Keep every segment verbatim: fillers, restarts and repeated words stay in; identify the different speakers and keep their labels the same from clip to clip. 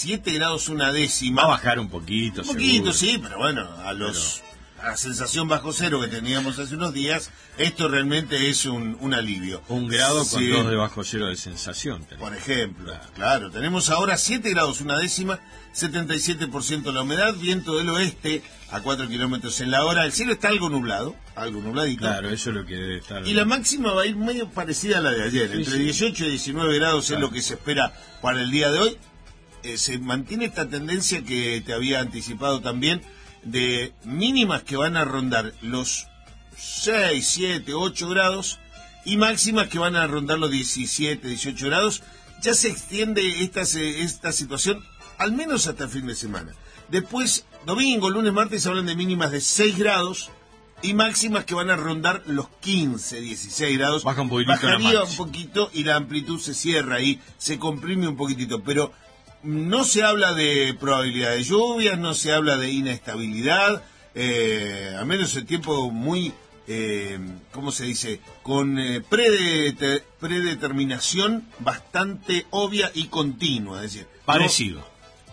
Speaker 1: siete grados una décima.
Speaker 2: Va a bajar un poquito,
Speaker 1: Un poquito,
Speaker 2: seguro.
Speaker 1: sí, pero bueno, a los a la sensación bajo cero que teníamos hace unos días, esto realmente es un, un alivio.
Speaker 2: Un grado con
Speaker 1: Sí,
Speaker 2: dos de bajo cero de sensación. tenemos.
Speaker 1: por ejemplo, claro, tenemos ahora siete grados una décima, setenta y siete por ciento la humedad, viento del oeste a cuatro kilómetros en la hora, el cielo está algo nublado, algo nubladito.
Speaker 2: Claro, eso es lo que debe estar.
Speaker 1: Y la máxima va a ir medio parecida a la de ayer,
Speaker 2: Sí,
Speaker 1: entre
Speaker 2: sí.
Speaker 1: dieciocho y diecinueve grados
Speaker 2: Claro.
Speaker 1: es lo que se espera para el día de hoy. Eh, se mantiene esta tendencia que te había anticipado también, de mínimas que van a rondar los seis, siete, ocho grados y máximas que van a rondar los diecisiete, dieciocho grados. Ya se extiende esta, se- esta situación al menos hasta el fin de semana. Después, domingo, lunes, martes, hablan de mínimas de seis grados y máximas que van a rondar los quince, dieciséis grados.
Speaker 2: Baja un poquitito la
Speaker 1: Bajaría un
Speaker 2: máxima.
Speaker 1: poquito y la amplitud se cierra ahí, se comprime un poquitito, pero no se habla de probabilidad de lluvias, no se habla de inestabilidad, eh, a menos el tiempo muy, eh, ¿cómo se dice? Con eh, predete- predeterminación bastante obvia y continua, es decir, no-
Speaker 2: Parecido.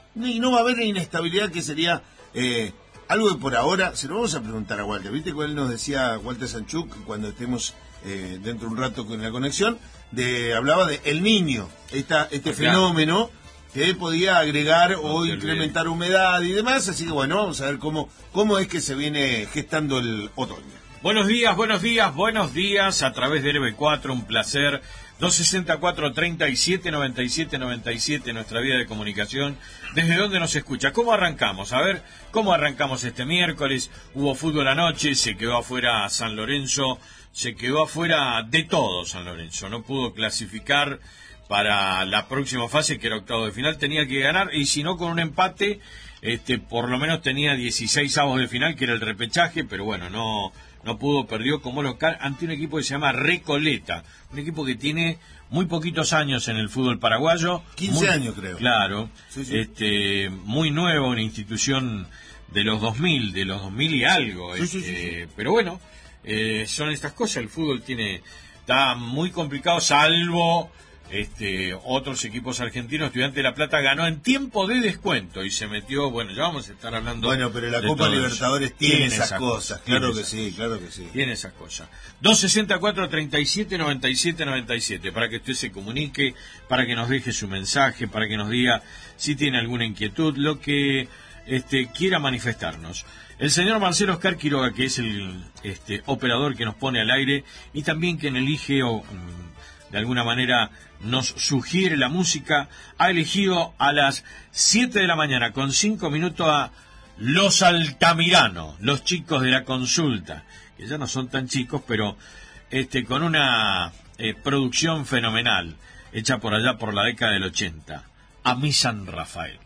Speaker 1: y no va a haber inestabilidad, que sería eh, algo que por ahora se lo vamos a preguntar a Walter. ¿Viste que él nos decía, Walter Sanchuk, cuando estemos eh, dentro de un rato con la conexión, de hablaba de El Niño, esta, este
Speaker 2: Claro.
Speaker 1: fenómeno que podía agregar o
Speaker 2: te
Speaker 1: incrementar humedad y demás? Así que bueno, vamos a ver cómo, cómo es que se viene gestando el otoño.
Speaker 2: Buenos días, buenos días, buenos días a través de R B cuatro, un placer. dos sesenta y cuatro, treinta y siete, noventa y siete, noventa y siete, nuestra vía de comunicación. ¿Desde dónde nos escucha? ¿Cómo arrancamos? A ver, ¿cómo arrancamos este miércoles? Hubo fútbol anoche, se quedó afuera San Lorenzo, se quedó afuera de todo San Lorenzo. No pudo clasificar para la próxima fase, que era octavo de final, tenía que ganar, y si no con un empate, este, por lo menos tenía dieciséis avos de final, que era el repechaje, pero bueno, no... No pudo, perdió como local ante un equipo que se llama Recoleta, un equipo que tiene muy poquitos años en el fútbol paraguayo.
Speaker 1: quince
Speaker 2: muy-
Speaker 1: años, creo.
Speaker 2: Claro,
Speaker 1: Sí, sí.
Speaker 2: este, muy nueva, una institución de los dos mil, de los dos mil y algo.
Speaker 1: Sí, sí,
Speaker 2: este,
Speaker 1: sí, sí.
Speaker 2: Pero bueno, eh, son estas cosas, el fútbol tiene está muy complicado, salvo este otros equipos argentinos. Estudiantes de La Plata ganó en tiempo de descuento y se metió, bueno, ya vamos a estar hablando.
Speaker 1: Bueno, pero la
Speaker 2: de
Speaker 1: Copa
Speaker 2: todo eso.
Speaker 1: Libertadores tiene, esas
Speaker 2: esas
Speaker 1: cosas,
Speaker 2: tiene
Speaker 1: claro que
Speaker 2: esas
Speaker 1: sí, claro que sí.
Speaker 2: Tiene esas cosas. dos sesenta y cuatro, treinta y siete, noventa y siete, noventa y siete, para que usted se comunique, para que nos deje su mensaje, para que nos diga si tiene alguna inquietud, lo que este, quiera manifestarnos. El señor Marcelo Oscar Quiroga, que es el este, operador que nos pone al aire y también quien elige o mm, de alguna manera nos sugiere la música, ha elegido a las siete de la mañana con cinco minutos a Los Altamirano, los chicos de la consulta, que ya no son tan chicos, pero este con una eh, producción fenomenal, hecha por allá por la década del ochenta, a mi San Rafael.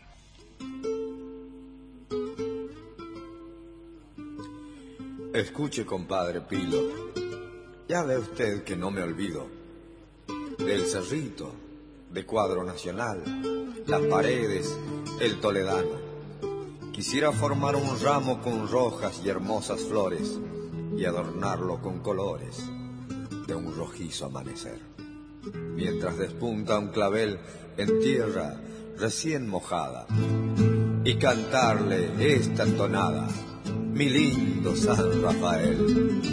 Speaker 3: Escuche, compadre Pilo, ya ve usted que no me olvido del Cerrito, de Cuadro Nacional, Las Paredes, el Toledano. Quisiera formar un ramo con rojas y hermosas flores y adornarlo con colores de un rojizo amanecer, mientras despunta un clavel en tierra recién mojada, y cantarle esta tonada: mi lindo San Rafael.